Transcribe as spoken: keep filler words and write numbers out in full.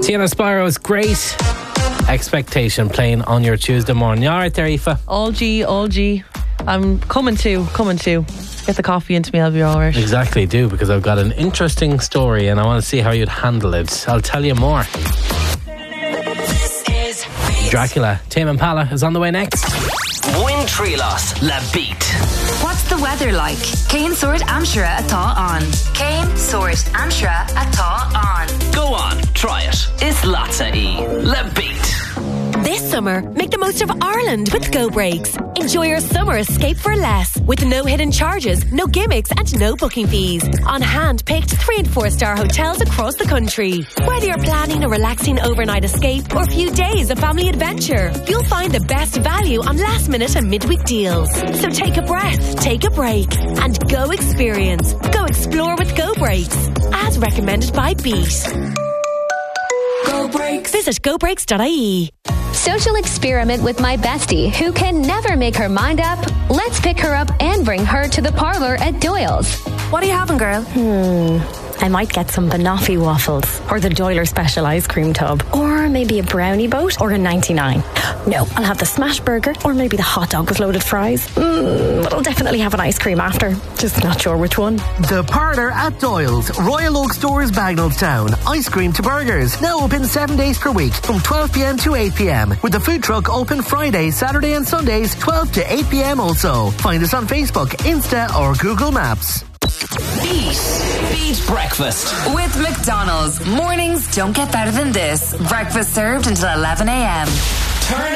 Tiana Spyro's Great Expectation playing on your Tuesday morning. You alright there, Aoife? All G, all G. I'm coming to, coming to. Get the coffee into me, I'll be alright. Exactly, do, because I've got an interesting story and I want to see how you'd handle it. I'll tell you more. Dracula, Tame Impala is on the way next. Win Trilos, La Beat. What's the weather like? Céim Suirt Amshara atá on. Céim Suirt Amshara atá on. Go on, try it. It's Latza E. La Beat. This summer, make the most of Ireland with Go Breaks. Enjoy your summer escape for less with no hidden charges, no gimmicks and no booking fees. On hand-picked three and four star hotels across the country. Whether you're planning a relaxing overnight escape or a few days of family adventure, you'll find the best value on last minute and midweek deals. So take a breath, take a break and go experience. Go explore with Go Breaks. As recommended by Beat. Go Breaks. Visit go breaks dot I E. Social experiment with my bestie who can never make her mind up. Let's pick her up and bring her to the parlour at Doyle's. What are you having, girl? Hmm. I might get some banoffee waffles or the Doyler special ice cream tub or maybe a brownie boat or a ninety-nine. No, I'll have the smash burger or maybe the hot dog with loaded fries. Mm, but I'll definitely have an ice cream after. Just not sure which one. The Parlour at Doyle's, Royal Oak Stores, Bagnallstown. Ice cream to burgers. Now open seven days per week from twelve p.m. to eight p.m. with the food truck open Friday, Saturday and Sundays twelve to eight p.m. also. Find us on Facebook, Insta or Google Maps. Beat. Beat Breakfast. With McDonald's. Mornings don't get better than this. Breakfast served until eleven a.m. Turn